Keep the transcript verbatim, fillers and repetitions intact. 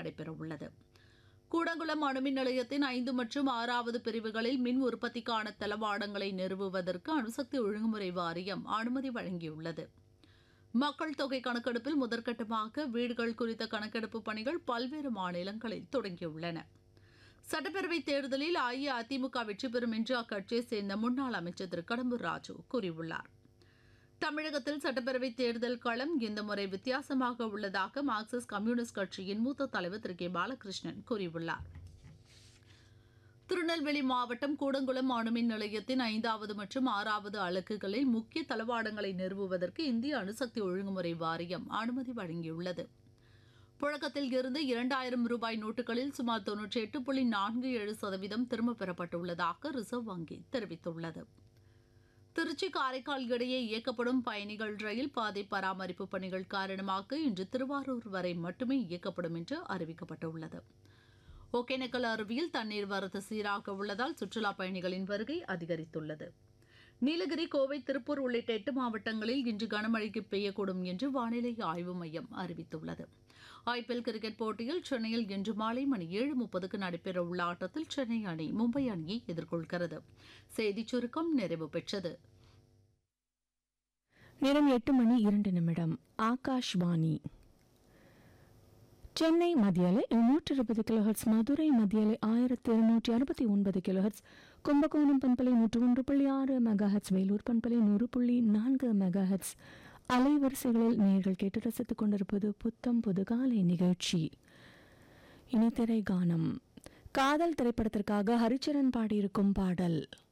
நடைபெறவுள்ளது. கூடங்குளம் அணுமின் நிலையத்தின் ஐந்து மற்றும் ஆறாவது பிரிவுகளில் மின் உற்பத்திக்கான தளவாடங்களை நிறுவுவதற்கு அணுசக்தி ஒழுங்குமுறை வாரியம் அனுமதி வழங்கியுள்ளது. மக்கள் தொகை கணக்கெடுப்பில் முதற்கட்டமாக வீடுகள் குறித்த கணக்கெடுப்பு பணிகள் பல்வேறு மாநிலங்களில் தொடங்கியுள்ளன. சட்டப்பேரவைத் தேர்தலில் அஇஅதிமுக வெற்றி பெறும் என்று அக்கட்சியைச் சேர்ந்த முன்னாள் அமைச்சர் திரு கடம்பூர் ராஜு கூறியுள்ளார். தமிழகத்தில் சட்டப்பேரவைத் தேர்தல் களம் இந்த முறை வித்தியாசமாக உள்ளதாக மார்க்சிஸ்ட் கம்யூனிஸ்ட் கட்சியின் மூத்த தலைவர் திரு கே பாலகிருஷ்ணன் கூறியுள்ளார். திருநெல்வேலி மாவட்டம் கூடங்குளம் அணுமின் நிலையத்தின் ஐந்தாவது மற்றும் ஆறாவது அலகுகளில் முக்கிய தளவாடங்களை நிறுவுவதற்கு இந்திய அணுசக்தி ஒழுங்குமுறை வாரியம் அனுமதி வழங்கியுள்ளது. புழக்கத்தில் இருந்து இரண்டாயிரம் ரூபாய் நோட்டுகளில் சுமார் தொன்னூற்றி எட்டு புள்ளி நான்கு ஏழு சதவீதம் திரும்பப் பெறப்பட்டுள்ளதாக ரிசர்வ் வங்கி தெரிவித்துள்ளது. திருச்சி காரைக்கால் இடையே இயக்கப்படும் பயணிகள் ரயில் பாதை பராமரிப்பு பணிகள் காரணமாக இன்று திருவாரூர் வரை மட்டுமே இயக்கப்படும் என்று அறிவிக்கப்பட்டுள்ளது. ஒகேனக்கல் அருவியில் தண்ணீர் வரத்து சீராக உள்ளதால் சுற்றுலாப் பயணிகளின் வருகை அதிகரித்துள்ளது. நீலகிரி, கோவை, திருப்பூர் உள்ளிட்ட எட்டு மாவட்டங்களில் இன்று கனமழைக்கு பெய்யக்கூடும் என்று வானிலை ஆய்வு மையம் அறிவித்துள்ளது. ஐபிஎல் கிரிக்கெட் போட்டியில் சென்னையில் இன்று மாலை மணி ஏழு முப்பதுக்கு நடைபெறவுள்ள ஆட்டத்தில் சென்னை அணி மும்பை அணியை எதிர்கொள்கிறது. செய்திச் சுருக்கம் நிறைவு பெற்றது. நேரம் எட்டு மணி இரண்டு நிமிடம். ஆகாஷ்வாணி சென்னை மத்தியலை நூற்றி இருபது கிலோஹெர்ட்ஸ், மதுரை மத்தியலை ஆயிரத்தி இருநூற்றி அறுபத்தி ஒன்பது கிலோஹெர்ட்ஸ், கும்பகோணம் பண்பலை நூற்று ஒன்று புள்ளி ஆறு மெகாஹெட்ஸ், வேலூர் பண்பலை நூறு புள்ளி நான்கு மெகாஹெட்ஸ் அலைவரிசைகளில் நேர்கள் கேட்டு ரசித்துக் கொண்டிருப்பது புத்தம் புது காலை நிகழ்ச்சி. இனி திரை கானம். காதல் திரைப்படத்திற்காக ஹரிச்சரன் பாடியிருக்கும் பாடல்.